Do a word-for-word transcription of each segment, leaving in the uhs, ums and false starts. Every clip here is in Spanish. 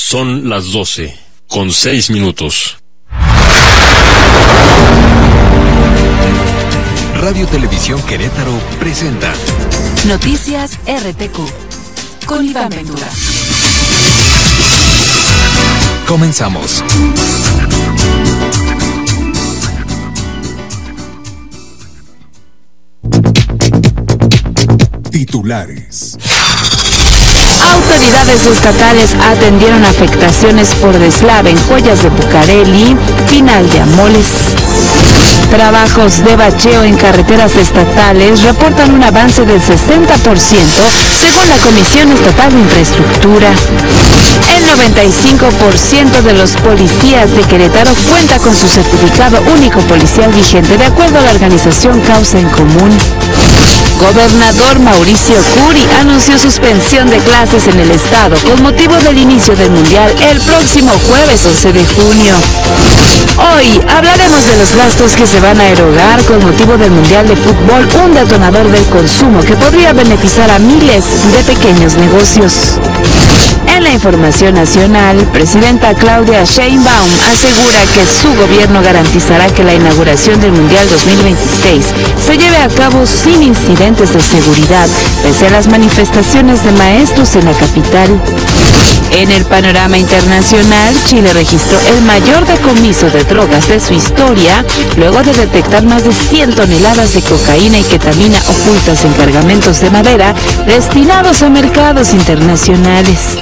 Son las doce, con seis minutos. Radio Televisión Querétaro presenta Noticias R T Q con Iván Ventura. Comenzamos. Titulares. Autoridades estatales atendieron afectaciones por deslave en joyas de Bucareli, Pinal de Amoles. Trabajos de bacheo en carreteras estatales reportan un avance del sesenta por ciento según la Comisión Estatal de Infraestructura. El noventa y cinco por ciento de los policías de Querétaro cuenta con su certificado único policial vigente de acuerdo a la organización Causa en Común. Gobernador Mauricio Curi anunció suspensión de clases en el estado con motivo del inicio del Mundial el próximo jueves once de junio. Hoy hablaremos de los gastos que se van a erogar con motivo del Mundial de Fútbol, un detonador del consumo que podría beneficiar a miles de pequeños negocios. En la información nacional, presidenta Claudia Sheinbaum asegura que su gobierno garantizará que la inauguración del Mundial dos mil veintiséis se lleve a cabo sin incidentes de seguridad, pese a las manifestaciones de maestros en la capital. En el panorama internacional, Chile registró el mayor decomiso de drogas de su historia, luego de detectar más de cien toneladas de cocaína y ketamina ocultas en cargamentos de madera destinados a mercados internacionales.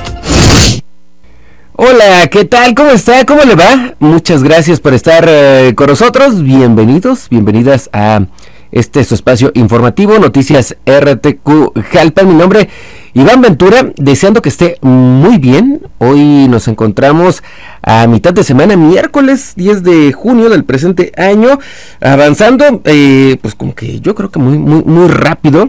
Hola, ¿qué tal? ¿Cómo está? ¿Cómo le va? Muchas gracias por estar eh, con nosotros. Bienvenidos, bienvenidas a este su espacio informativo, Noticias R T Q Jalpan. Mi nombre, Iván Ventura, deseando que esté muy bien. Hoy nos encontramos a mitad de semana, miércoles diez de junio del presente año, avanzando, eh, pues como que yo creo que muy, muy, muy rápido.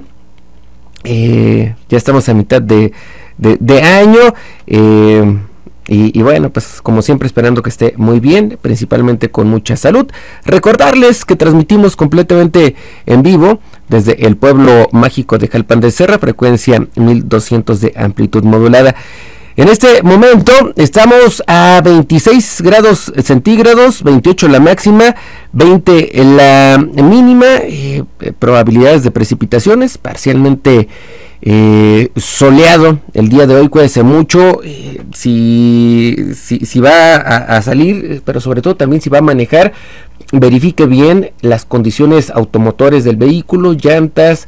Eh, ya estamos a mitad de, de, de año, eh, Y, y bueno, pues como siempre esperando que esté muy bien, principalmente con mucha salud. Recordarles que transmitimos completamente en vivo desde el pueblo mágico de Jalpan de Serra, frecuencia mil doscientos de amplitud modulada. En este momento estamos a veintiséis grados centígrados, veintiocho la máxima, veinte la mínima, eh, probabilidades de precipitaciones, parcialmente Eh, soleado el día de hoy. Cuídese mucho, eh, si, si, si va a, a salir, pero sobre todo también si va a manejar, verifique bien las condiciones automotores del vehículo, llantas,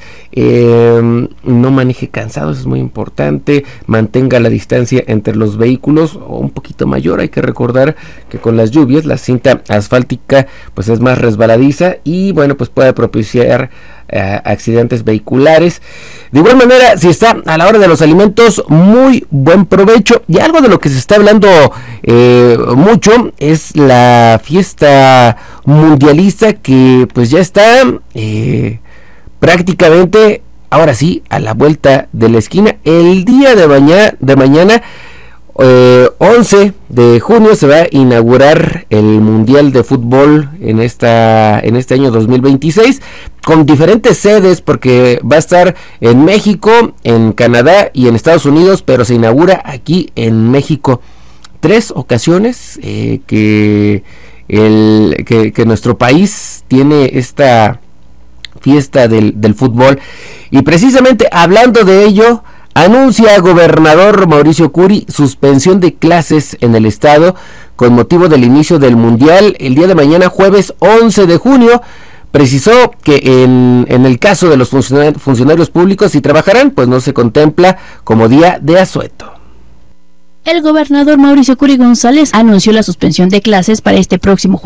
eh, no maneje cansado, eso es muy importante, mantenga la distancia entre los vehículos o un poquito mayor. Hay que recordar que con las lluvias la cinta asfáltica pues es más resbaladiza y bueno, pues puede propiciar Uh, accidentes vehiculares. De igual manera, si está a la hora de los alimentos, muy buen provecho. Y algo de lo que se está hablando eh, mucho es la fiesta mundialista, que pues ya está eh, prácticamente, ahora sí, a la vuelta de la esquina. El día de mañana, de mañana Eh, once de junio se va a inaugurar el Mundial de Fútbol en esta en este año dos mil veintiséis, con diferentes sedes, porque va a estar en México, en Canadá y en Estados Unidos, pero se inaugura aquí en México. Tres ocasiones eh, que, el, que, que nuestro país tiene esta fiesta del, del fútbol. Y precisamente hablando de ello, anuncia gobernador Mauricio Curi suspensión de clases en el estado con motivo del inicio del Mundial el día de mañana, jueves once de junio. Precisó que en, en el caso de los funcionarios, funcionarios públicos, si trabajarán, pues no se contempla como día de asueto. El gobernador Mauricio Curi González anunció la suspensión de clases para este próximo